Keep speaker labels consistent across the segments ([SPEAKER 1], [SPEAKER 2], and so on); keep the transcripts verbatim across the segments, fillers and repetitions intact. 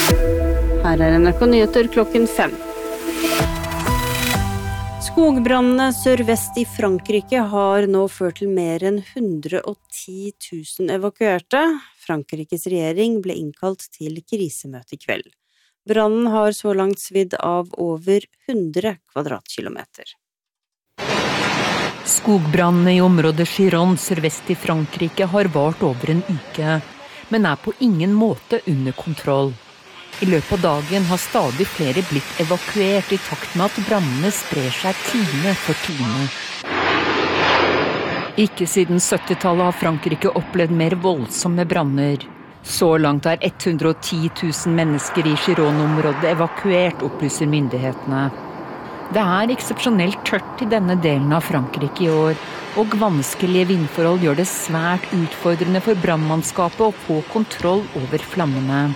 [SPEAKER 1] Her er N R K Nyheter klokken fem. Skogbrannene sørvest i Frankrike har nå ført til mer enn hundre og ti tusen evakuerte. Frankrikes regjering ble innkalt til krisemøte i kveld. Brannen har så langt svidd av over hundre kvadratkilometer.
[SPEAKER 2] Skogbrannene i området Gironde sørvest i Frankrike har vart over en uke, men er på ingen måte under kontroll. I løpet av dagen har stadig flere blitt evakuert i takt med at brannene sprer seg time for time. Ikke siden syttitallet har Frankrike opplevd mer voldsomme branner. Så langt er hundre og ti tusen mennesker i Gironde-området evakuert, opplyser myndighetene. Det er eksepsjonelt tørt i denne delen av Frankrike i år, og vanskelige vindforhold gjør det svært utfordrende for brannmannskapet å få kontroll over flammene.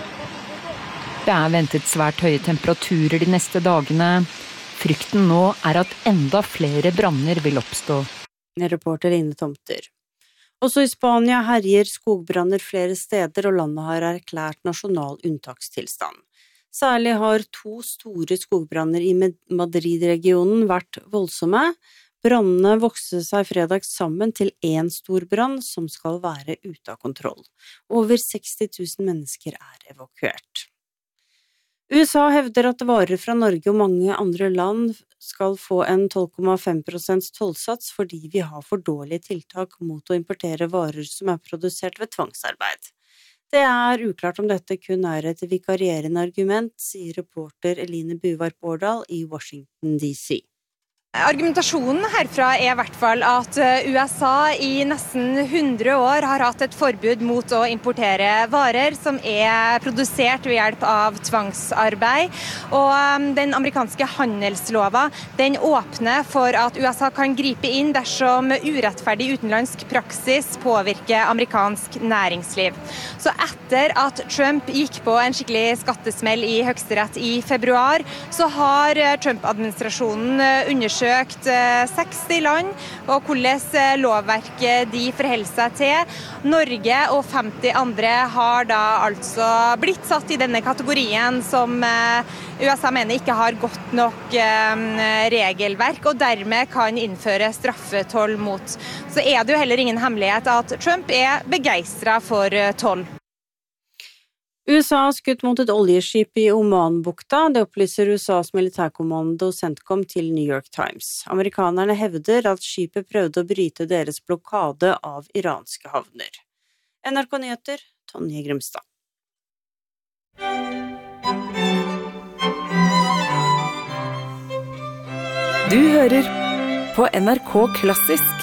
[SPEAKER 2] Det er ventet svært høye temperaturer de neste dagene. Frykten nå er at enda flere branner vil oppstå.
[SPEAKER 1] Reporter Ine Tomter. Også i Spania herjer skogbranner flere steder, og landet har erklært nasjonal unntakstilstand. Særlig har to store skogbranner i Madrid-regionen vært voldsomme. Brannene vokste seg fredag sammen til en stor brann som skal være ute av kontroll. Over seksti tusen mennesker er evakuert. U S A hevder at varer fra Norge og mange andre land skal få en tolv komma fem prosent tollsats fordi vi har for dårlige tiltak mot å importere varer som er produsert ved tvangsarbeid. Det er uklart om dette kun er et vikarierende argument, sier reporter Eline Buvar Bårdal i Washington D C.
[SPEAKER 3] Argumentasjonen herfra er i hvert fall at U S A i nesten hundre år har hatt et forbud mot å importere varer som er produsert ved hjelp av tvangsarbeid. Og den amerikanske handelslova, den åpner for at U S A kan gripe inn dersom urettferdig utenlandsk praksis påvirker amerikansk næringsliv. Så etter at Trump gikk på en skikkelig skattesmell i Høyesterett i februar, så har Trump-administrasjonen undersøkt Søkt seksti land, og hvordan lovverket de forholder seg til. Norge og femti andre har da altså blitt satt i denne kategorien som U S A mener ikke har godt nok regelverk, og dermed kan innføre straffetoll mot. Så er det jo heller ingen hemmelighet at Trump er begeistret for toll.
[SPEAKER 1] U S A har skutt mot et oljeskip i Omanbukta, det opplyser U S A's militærkommando CENTCOM til New York Times. Amerikanerne hevder at skipet prøvde å bryte deres blokade av iranske havner. N R K Nyheter, Tonje Grimstad.
[SPEAKER 4] Du hører på N R K Klassisk.